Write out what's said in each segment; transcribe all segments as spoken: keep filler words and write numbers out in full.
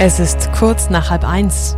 Es ist kurz nach halb eins.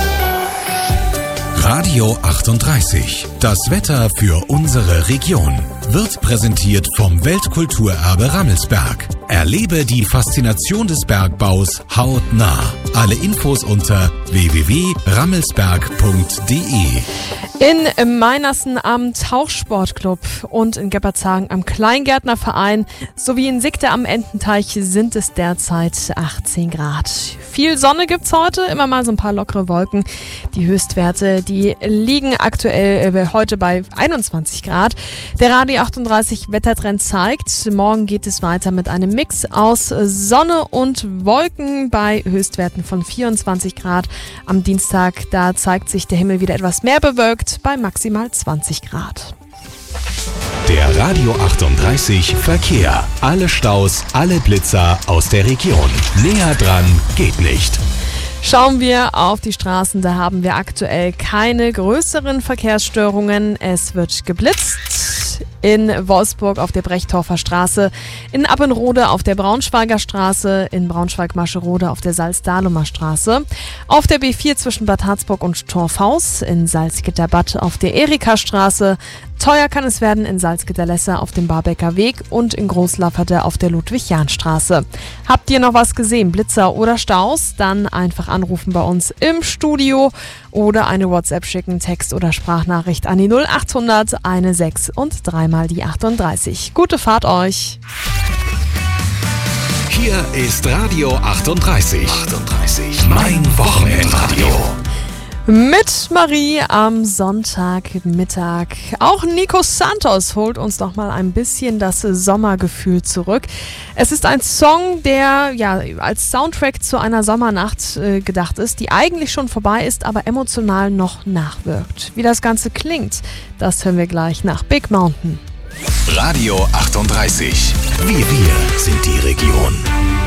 Radio achtunddreißig. Das Wetter für unsere Region wird präsentiert vom Weltkulturerbe Rammelsberg. Erlebe die Faszination des Bergbaus hautnah. Alle Infos unter w w w punkt rammelsberg punkt d e. In Meinersen am Tauchsportclub und in Geppershagen am Kleingärtnerverein sowie in Sigde am Ententeich sind es derzeit achtzehn Grad. Viel Sonne gibt's heute, immer mal so ein paar lockere Wolken. Die Höchstwerte, die liegen aktuell äh, heute bei einundzwanzig Grad. Der Radio achtunddreißig Wettertrend zeigt, morgen geht es weiter mit einem Mix aus Sonne und Wolken bei Höchstwerten von vierundzwanzig Grad. Am Dienstag, da zeigt sich der Himmel wieder etwas mehr bewölkt bei maximal zwanzig Grad. Der Radio achtunddreißig Verkehr. Alle Staus, alle Blitzer aus der Region. Näher dran geht nicht. Schauen wir auf die Straßen, da haben wir aktuell keine größeren Verkehrsstörungen. Es wird geblitzt in Wolfsburg auf der Brechtorfer Straße, in Appenrode auf der Braunschweiger Straße, in Braunschweig-Mascherode auf der Salz-Dahlumer Straße, auf der B vier zwischen Bad Harzburg und Torfhaus, in Salzgitter-Bad auf der Erika-Straße. Teuer kann es werden in Salzgitter-Lesser auf dem Barbecker Weg und in Großlafferte auf der Ludwig-Jahn-Straße. Habt ihr noch was gesehen, Blitzer oder Staus? Dann einfach anrufen bei uns im Studio oder eine WhatsApp schicken, Text- oder Sprachnachricht an die null achthundert sechzehn und dreimal die achtunddreißig. Gute Fahrt euch! Hier ist Radio achtunddreißig. achtunddreißig. Mein Wochenendradio. Mit Marie am Sonntagmittag. Auch Nico Santos holt uns noch mal ein bisschen das Sommergefühl zurück. Es ist ein Song, der ja als Soundtrack zu einer Sommernacht äh, gedacht ist, die eigentlich schon vorbei ist, aber emotional noch nachwirkt. Wie das Ganze klingt, das hören wir gleich nach Big Mountain. Radio achtunddreißig. Wir, wir sind die Region.